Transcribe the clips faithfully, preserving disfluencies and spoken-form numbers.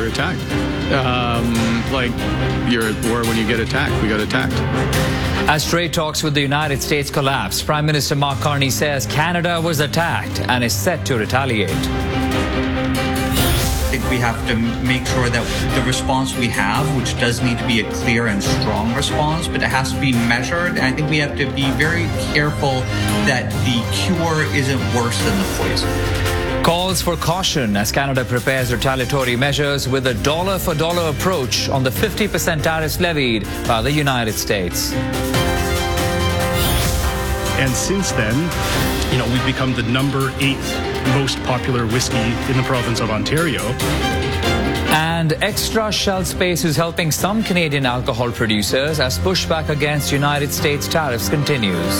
we're attacked. Um, like, you're at war when you get attacked. We got attacked. As trade talks with the United States collapse, Prime Minister Mark Carney says Canada was attacked and is set to retaliate. I think we have to make sure that the response we have, which does need to be a clear and strong response, but it has to be measured. And I think we have to be very careful that the cure isn't worse than the poison. Calls for caution as Canada prepares retaliatory measures with a dollar-for-dollar approach on the fifty percent tariffs levied by the United States. And since then, you know, we've become the number eight most popular whiskey in the province of Ontario. And extra shelf space is helping some Canadian alcohol producers as pushback against United States tariffs continues.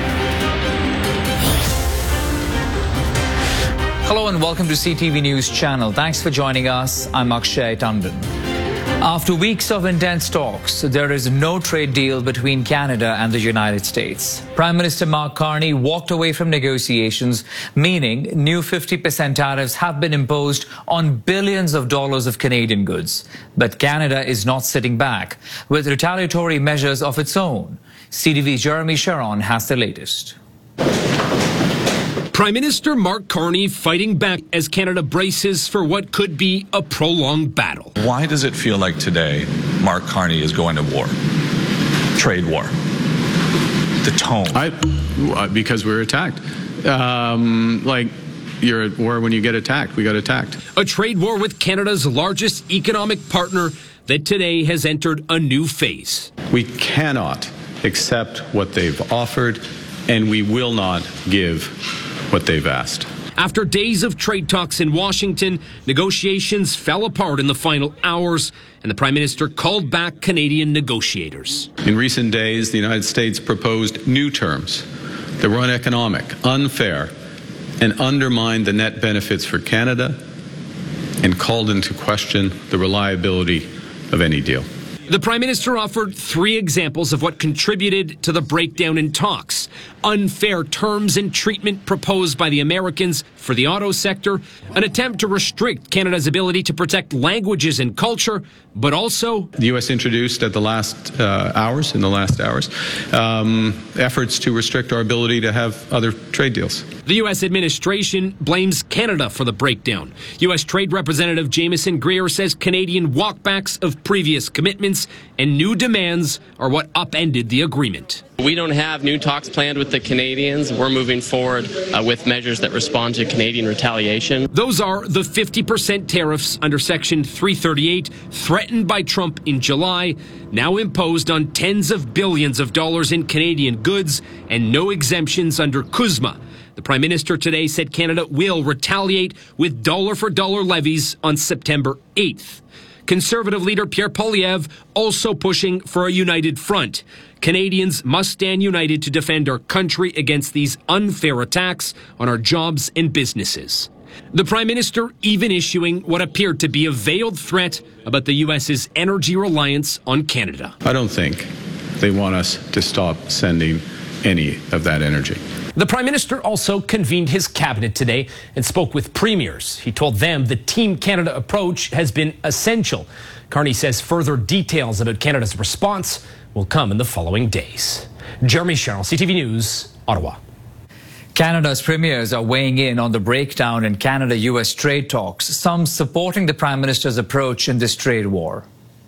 Hello and welcome to C T V News Channel. Thanks for joining us. I'm Akshay Tandon. After weeks of intense talks, there is no trade deal between Canada and the United States. Prime Minister Mark Carney walked away from negotiations, meaning new fifty percent tariffs have been imposed on billions of dollars of Canadian goods. But Canada is not sitting back, with retaliatory measures of its own. C T V's Jeremy Sharon has the latest. Prime Minister Mark Carney fighting back as Canada braces for what could be a prolonged battle. Why does it feel like today Mark Carney is going to war? Trade war. The tone. I, because we're attacked. Um, like, you're at war when you get attacked. We got attacked. A trade war with Canada's largest economic partner that today has entered a new phase. We cannot accept what they've offered, and we will not give what they've asked. After days of trade talks in Washington, negotiations fell apart in the final hours, and the Prime Minister called back Canadian negotiators. In recent days, the United States proposed new terms that were uneconomic, unfair, and undermined the net benefits for Canada and called into question the reliability of any deal. The Prime Minister offered three examples of what contributed to the breakdown in talks. Unfair terms and treatment proposed by the Americans for the auto sector, an attempt to restrict Canada's ability to protect languages and culture, but also the U S introduced at the last uh, hours, in the last hours, um, efforts to restrict our ability to have other trade deals. The U S administration blames Canada for the breakdown. U S Trade Representative Jameson Greer says Canadian walkbacks of previous commitments and new demands are what upended the agreement. We don't have new talks planned with the Canadians. We're moving forward uh, with measures that respond to Canadian retaliation. Those are the fifty percent tariffs under Section three thirty-eight, threatened by Trump in July, now imposed on tens of billions of dollars in Canadian goods, and no exemptions under CUSMA. The Prime Minister today said Canada will retaliate with dollar-for-dollar levies on September eighth. Conservative leader Pierre Poilievre also pushing for a united front. Canadians must stand united to defend our country against these unfair attacks on our jobs and businesses. The Prime Minister even issuing what appeared to be a veiled threat about the U S's energy reliance on Canada. I don't think they want us to stop sending any of that energy. The Prime Minister also convened his cabinet today and spoke with premiers. He told them the Team Canada approach has been essential. Carney says further details about Canada's response will come in the following days. Jeremy Sherrill, C T V News, Ottawa. Canada's premiers are weighing in on the breakdown in Canada-U S trade talks, some supporting the Prime Minister's approach in this trade war.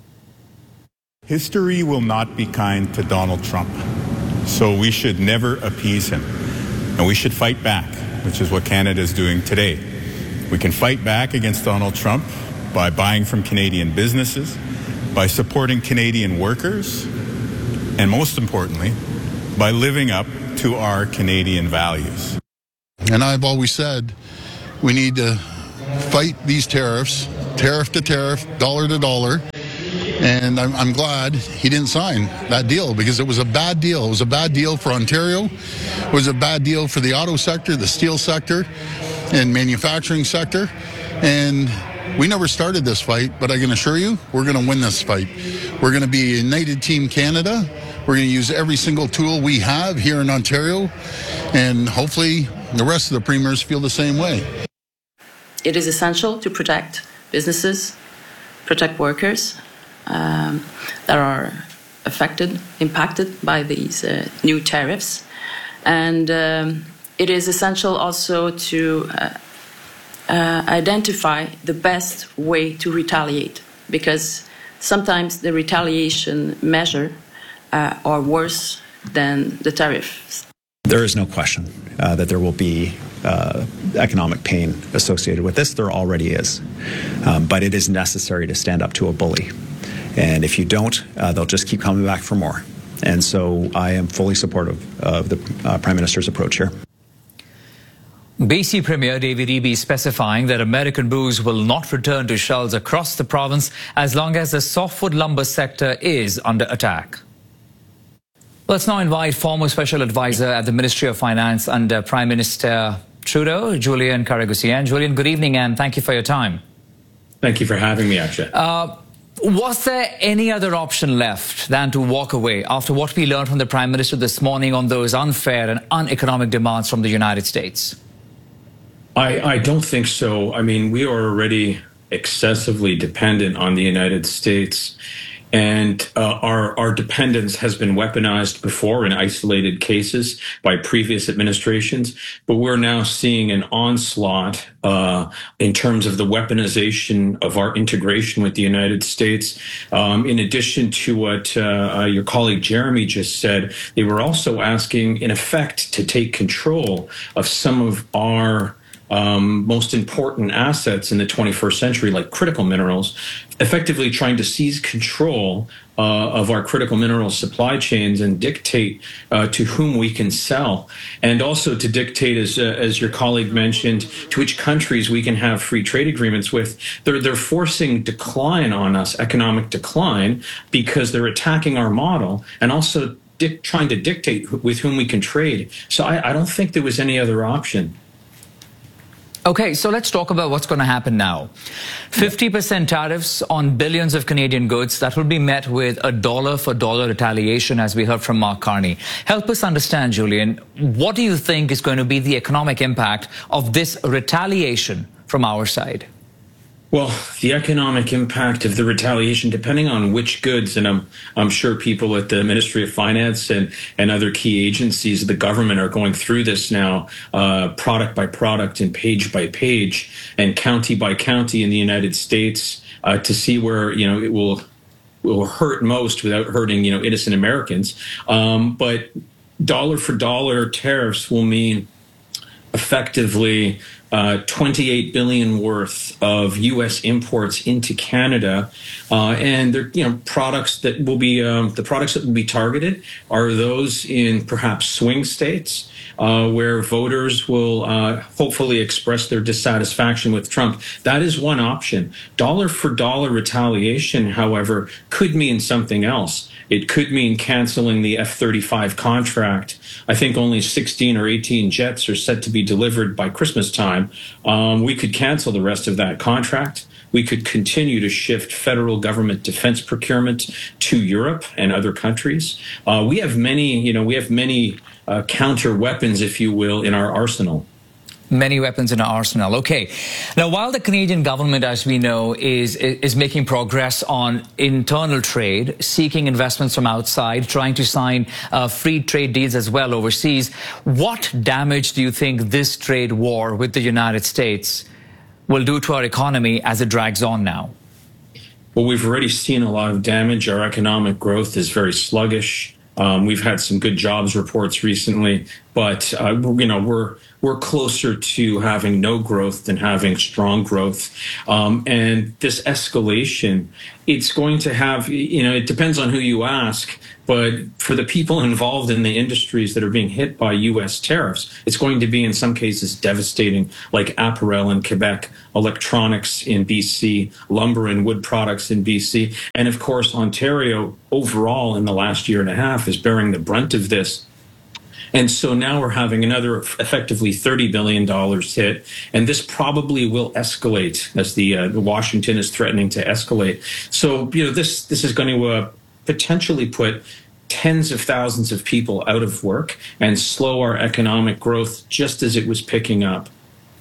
History will not be kind to Donald Trump, so we should never appease him. And we should fight back, which is what Canada is doing today. We can fight back against Donald Trump by buying from Canadian businesses, by supporting Canadian workers, and most importantly, by living up to our Canadian values. And I've always said we need to fight these tariffs, tariff to tariff, dollar to dollar. And I'm, I'm glad he didn't sign that deal because it was a bad deal. It was a bad deal for Ontario. It was a bad deal for the auto sector, the steel sector, and manufacturing sector. And we never started this fight, but I can assure you, we're going to win this fight. We're going to be a United Team Canada. We're going to use every single tool we have here in Ontario. And hopefully the rest of the premiers feel the same way. It is essential to protect businesses, protect workers um, that are affected, impacted by these uh, new tariffs. And um, it is essential also to uh, uh, identify the best way to retaliate, because sometimes the retaliation measure uh, are worse than the tariffs. There is no question uh, that there will be uh, economic pain associated with this. There already is. Um, but it is necessary to stand up to a bully. And if you don't, uh, they'll just keep coming back for more. And so I am fully supportive of the uh, Prime Minister's approach here. B C Premier David Eby specifying that American booze will not return to shelves across the province as long as the softwood lumber sector is under attack. Let's now invite former Special Advisor at the Ministry of Finance under Prime Minister Trudeau, Julian Karagosian. Julian, good evening and thank you for your time. Thank you for having me, Akshay. Uh, Was there any other option left than to walk away after what we learned from the Prime Minister this morning on those unfair and uneconomic demands from the United States? I, I don't think so. I mean, we are already excessively dependent on the United States. And uh, our, our dependence has been weaponized before in isolated cases by previous administrations. But we're now seeing an onslaught uh, in terms of the weaponization of our integration with the United States. Um, in addition to what uh, uh, your colleague Jeremy just said, they were also asking, in effect, to take control of some of our Um, most important assets in the twenty-first century, like critical minerals, effectively trying to seize control uh, of our critical mineral supply chains and dictate uh, to whom we can sell, and also to dictate, as uh, as your colleague mentioned, to which countries we can have free trade agreements with. They're they're forcing decline on us, economic decline, because they're attacking our model and also dic- trying to dictate with whom we can trade. So I, I don't think there was any other option. Okay, so let's talk about what's going to happen now. fifty percent tariffs on billions of Canadian goods that will be met with a dollar for dollar retaliation, as we heard from Mark Carney. Help us understand, Julian, what do you think is going to be the economic impact of this retaliation from our side? Well, the economic impact of the retaliation, depending on which goods, and I'm I'm sure people at the Ministry of Finance and, and other key agencies of the government are going through this now, uh, product by product and page by page and county by county in the United States uh, to see where, you know, it will will hurt most without hurting, you know, innocent Americans. Um, but dollar for dollar tariffs will mean effectively uh, twenty-eight billion worth of U S imports into Canada, uh, and they're you know products that will be um, the products that will be targeted are those in perhaps swing states uh, where voters will uh, hopefully express their dissatisfaction with Trump. That is one option. Dollar for dollar retaliation, however, could mean something else. It could mean canceling the F thirty-five contract. I think only sixteen or eighteen jets are set to be delivered by Christmas time. Um, we could cancel the rest of that contract. We could continue to shift federal government defense procurement to Europe and other countries. Uh, we have many, you know, we have many uh, counter weapons, if you will, in our arsenal. Many weapons in our arsenal. Okay. Now, while the Canadian government, as we know, is is making progress on internal trade, seeking investments from outside, trying to sign uh, free trade deals as well overseas, what damage do you think this trade war with the United States will do to our economy as it drags on now? Well, we've already seen a lot of damage. Our economic growth is very sluggish. Um, we've had some good jobs reports recently, but uh, you know we're we're closer to having no growth than having strong growth. Um, and this escalation, it's going to have, you know, it depends on who you ask, but for the people involved in the industries that are being hit by U S tariffs, it's going to be in some cases devastating, like apparel in Quebec, electronics in B C, lumber and wood products in B C. And of course, Ontario overall in the last year and a half is bearing the brunt of this. And so now we're having another effectively thirty billion dollars hit, and this probably will escalate as the uh, Washington is threatening to escalate. So, you know, this this is going to uh, potentially put tens of thousands of people out of work and slow our economic growth just as it was picking up.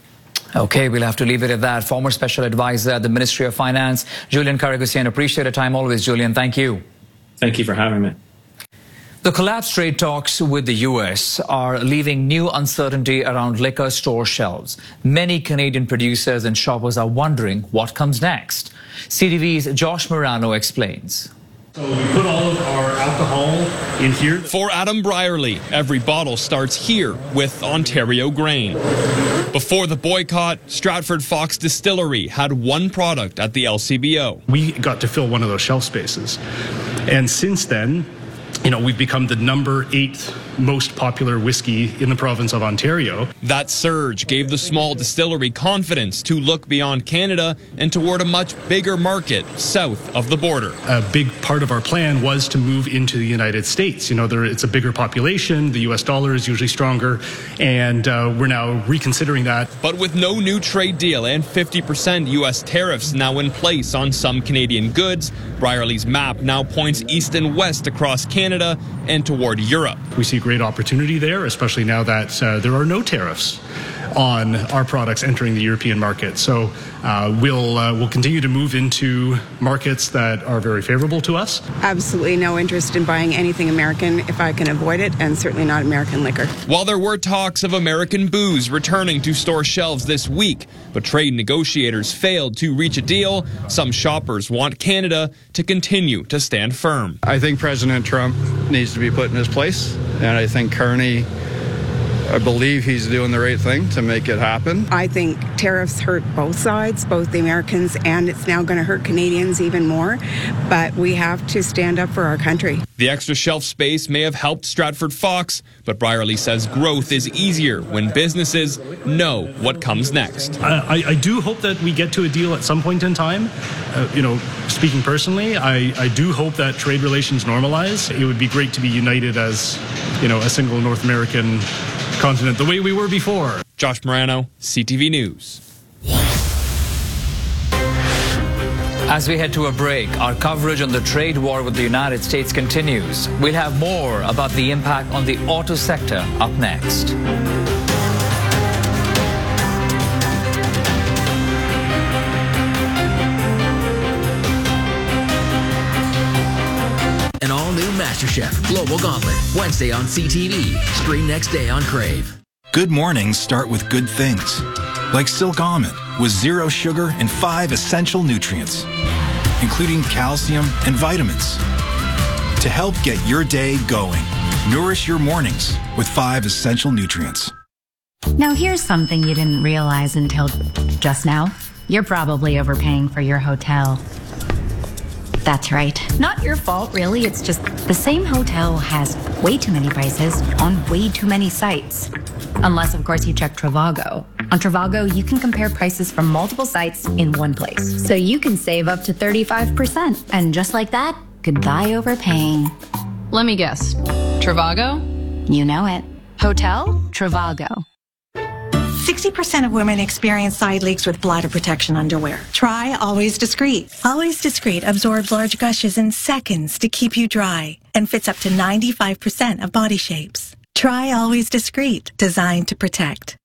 Okay, we'll have to leave it at that. Former Special Advisor at the Ministry of Finance, Julian Karagosian. Appreciate your time always, Julian. Thank you. Thank you for having me. The collapsed trade talks with the U S are leaving new uncertainty around liquor store shelves. Many Canadian producers and shoppers are wondering what comes next. C T V's Josh Morano explains. So we put all of our alcohol in here. For Adam Brierly, every bottle starts here with Ontario grain. Before the boycott, Stratford Fox Distillery had one product at the L C B O. We got to fill one of those shelf spaces. And since then, you know, we've become the number eight most popular whiskey in the province of Ontario. That surge gave the small distillery confidence to look beyond Canada and toward a much bigger market south of the border. A big part of our plan was to move into the United States. You know, there, it's a bigger population, the U S dollar is usually stronger, and uh, we're now reconsidering that. But with no new trade deal and fifty percent U S tariffs now in place on some Canadian goods, Brierly's map now points east and west across Canada and toward Europe. We see great opportunity there, especially now that uh, there are no tariffs on our products entering the European market. So uh, we'll uh, we'll continue to move into markets that are very favorable to us. Absolutely no interest in buying anything American if I can avoid it, and certainly not American liquor. While there were talks of American booze returning to store shelves this week, but trade negotiators failed to reach a deal, some shoppers want Canada to continue to stand firm. I think President Trump needs to be put in his place, and I think Carney, I believe he's doing the right thing to make it happen. I think tariffs hurt both sides, both the Americans, and it's now going to hurt Canadians even more. But we have to stand up for our country. The extra shelf space may have helped Stratford Fox, but Brierly says growth is easier when businesses know what comes next. I, I do hope that we get to a deal at some point in time. Uh, you know, speaking personally, I, I do hope that trade relations normalize. It would be great to be united as, you know, a single North American continent the way we were before. Josh Morano, C T V News. As we head to a break, our coverage on the trade war with the United States continues. We'll have more about the impact on the auto sector up next. An all-new MasterChef Global Gauntlet, Wednesday on C T V. Stream next day on Crave. Good mornings start with good things, like Silk Almond with zero sugar and five essential nutrients, including calcium and vitamins. To help get your day going, nourish your mornings with five essential nutrients. Now here's something you didn't realize until just now. You're probably overpaying for your hotel. That's right. Not your fault, really. It's just the same hotel has way too many prices on way too many sites. Unless, of course, you check Trivago. On Trivago, you can compare prices from multiple sites in one place. So you can save up to thirty-five percent. And just like that, goodbye overpaying. Let me guess. Trivago? You know it. Hotel Trivago. sixty percent of women experience side leaks with bladder protection underwear. Try Always Discreet. Always Discreet absorbs large gushes in seconds to keep you dry and fits up to ninety-five percent of body shapes. Try Always Discreet, designed to protect.